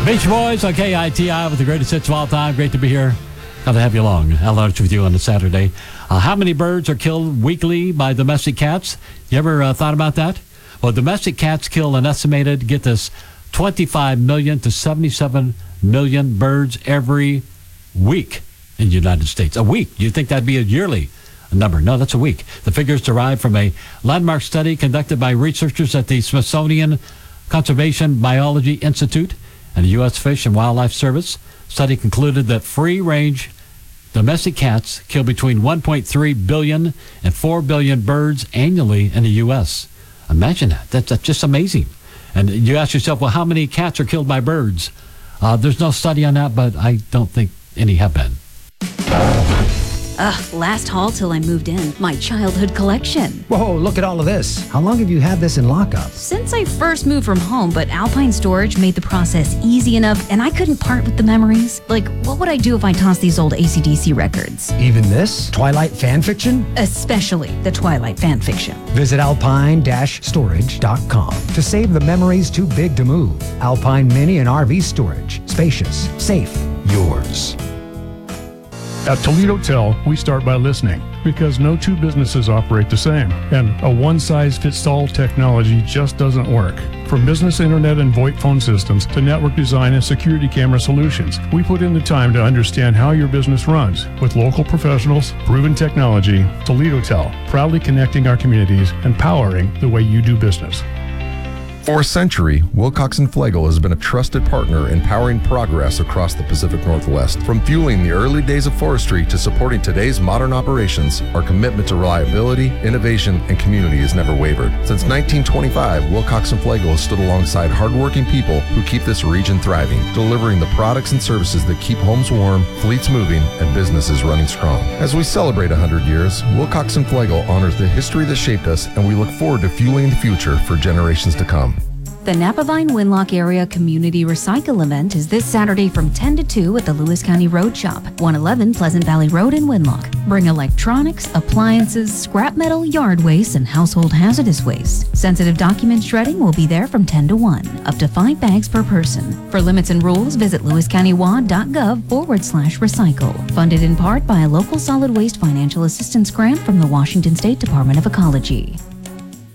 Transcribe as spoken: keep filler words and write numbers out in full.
Beach Boys on K I T I with the greatest hits of all time. Great to be here. Glad to have you along. I'll lunch with you on a Saturday. Uh, how many birds are killed weekly by domestic cats? You ever uh, thought about that? Well, domestic cats kill an estimated, get this, twenty-five million to seventy-seven million birds every week in the United States. A week. You'd think that'd be a yearly number. No, that's a week. The figures derived from a landmark study conducted by researchers at the Smithsonian Conservation Biology Institute and the U S Fish and Wildlife Service. Study concluded that free-range domestic cats kill between one point three billion and four billion birds annually in the U S Imagine that. That's, that's just amazing. And you ask yourself, well, how many cats are killed by birds? Uh, there's no study on that, but I don't think any have been. Ugh, last haul till I moved in. My childhood collection. Whoa, look at all of this. How long have you had this in lockup? Since I first moved from home, but Alpine Storage made the process easy enough, and I couldn't part with the memories. Like, what would I do if I tossed these old A C D C records? Even this? Twilight fan fiction? Especially the Twilight fan fiction. Visit alpine dash storage dot com to save the memories too big to move. Alpine Mini and R V Storage. Spacious, safe, yours. At Toledo Tel, we start by listening because no two businesses operate the same, and a one-size-fits-all technology just doesn't work. From business internet and VoIP phone systems to network design and security camera solutions, we put in the time to understand how your business runs. With local professionals, proven technology, Toledo Tel, proudly connecting our communities and powering the way you do business. For a century, Wilcox and Flegel has been a trusted partner in powering progress across the Pacific Northwest. From fueling the early days of forestry to supporting today's modern operations, our commitment to reliability, innovation, and community has never wavered. Since nineteen twenty-five, Wilcox and Flegel has stood alongside hardworking people who keep this region thriving, delivering the products and services that keep homes warm, fleets moving, and businesses running strong. As we celebrate one hundred years, Wilcox and Flegel honors the history that shaped us, and we look forward to fueling the future for generations to come. The Napavine Winlock Area Community Recycle Event is this Saturday from ten to two at the Lewis County Road Shop, one eleven Pleasant Valley Road in Winlock. Bring electronics, appliances, scrap metal, yard waste, and household hazardous waste. Sensitive document shredding will be there from ten to one, up to five bags per person. For limits and rules, visit lewiscountywad.gov forward slash recycle. Funded in part by a local solid waste financial assistance grant from the Washington State Department of Ecology.